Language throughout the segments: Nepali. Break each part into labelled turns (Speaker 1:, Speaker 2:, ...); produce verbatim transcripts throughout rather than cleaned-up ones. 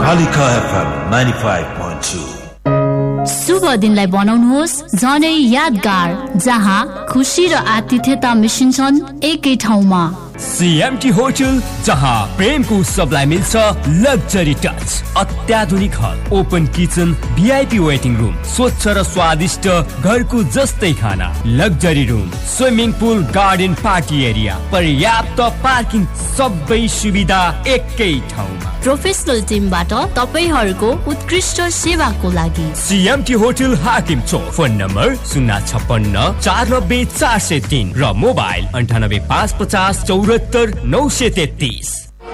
Speaker 1: Kalika FM ninety-five point two।
Speaker 2: शुभ दिनलाई बनाउनुहोस् झनै यादगार, जहाँ खुशी र आतिथ्यता मिसिन्छन् एकै ठाउँमा।
Speaker 3: सीएमटी होटल, जहाँ प्रेमको सबलाई मिल्छ लग्जरी टच, अत्याधुनिक हल, open kitchen, VIP waiting room, स्वच्छ र स्वादिष्ट घरको जस्तै खाना, luxury room, swimming pool, garden, party area, पर्याप्त पार्किङ, सबै सुविधा एकै ठाउँमा।
Speaker 2: प्रोफेसनल टिमबाट तपाईहरूको उत्कृष्ट सेवाको लागि
Speaker 3: सीएमटी होटल हाकिम चौक। फोन नम्बर शून्य छप्पन्न चार नब्बे चार सय तीन र मोबाइल अन्ठानब्बे पाँच पचास चौरात्तर नौ सय तेत्तिस।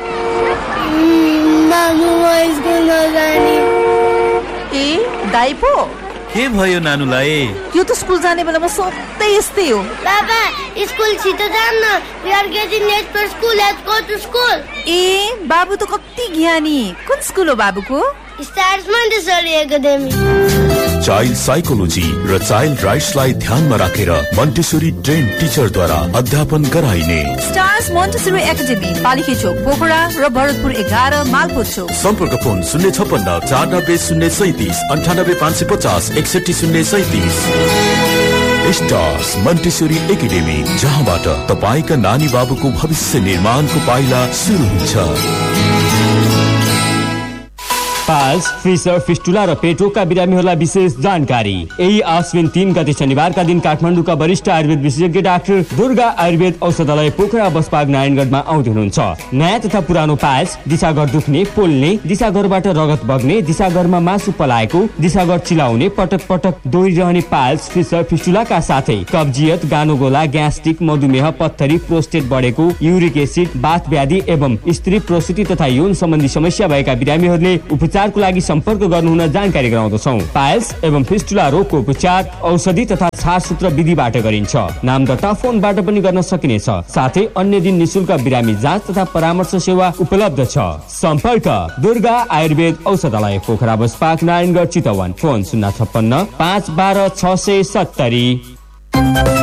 Speaker 4: ए दाइ पो
Speaker 1: के भयो नानुलाई?
Speaker 4: यो त स्कुल जाने बेलामा सधैँ यस्तै हो।
Speaker 5: बाबा स्कुल छिटो जाम न, we are getting late for school, let's go to school.
Speaker 4: ए बाबु त कति ज्ञानी। कुन स्कुल हो बाबुको?
Speaker 5: Stars Montessori academy.
Speaker 6: Child psychology र चाइल्ड राइट्सलाई ध्यानमा राखेर मोन्टेसरी ट्रेन टिचरद्वारा अध्यापन गराइने
Speaker 4: स्टार्स मोन्टेसरी एकाडेमी, पालिके चोक, पोखरा र भरतपुर एघार, मालपोत चोक।
Speaker 6: सम्पर्क फोन शून्य छप्पन्न चार नब्बे शून्य सैतिस अन्ठानब्बे पाँच सय पचास एकसठी शून्य सैतिस। स्टार्स मोन्टेसरी एकाडेमी, जहाँबाट तपाईँका नानी बाबुको भविष्य निर्माणको पाइला सुरु हुन्छ।
Speaker 3: पाल्स, फिसर, फिस्टुला र पेटोका बिरामीहरूलाई विशेष जानकारी। यही आश्विन तीन गते शनिबारका दिन काठमाडौँका वरिष्ठ आयुर्वेद विशेषज्ञ डाक्टर दुर्गा आयुर्वेद औषधालय पोखरा बसपाग नारायणगढमा आउँदै हुनुहुन्छ। नयाँ तथा पुरानो पाल्स, दिशागर दुख्ने, पोल्ने, दिशागरबाट रगत बग्ने, दिशागरमा मासु पलाएको, दिशागर चिलाउने, पटक पटक दोहोरिरहने पाल्स, फिसर, फिस्टुलाका साथै कब्जियत, गानोगोला, ग्यास्ट्रिक, मधुमेह, पत्थरी, प्रोस्टेट बढेको, युरिक एसिड, बाथ व्याधि एवं स्त्री प्रसुति तथा यौन सम्बन्धी समस्या भएका बिरामीहरूले उपचारको लागि सम्पर्क गर्नुहुन जानकारी गराउँदछौँ। पाइल्स एवं फिस्टुला रोगको उपचार औषधि तथा छारसूत्र विधिबाट गरिन्छ। नाम दर्ता फोनबाट पनि गर्न सकिनेछ। साथै अन्य दिन निशुल्क बिरामी जाँच तथा परामर्श सेवा उपलब्ध छ। सम्पर्क दुर्गा आयुर्वेद औषधालय, पोखरा बसपाक नारायणगढ चितवन। फोन शून्य छप्पन्न पाँच बाह्र छ सय सत्तरी।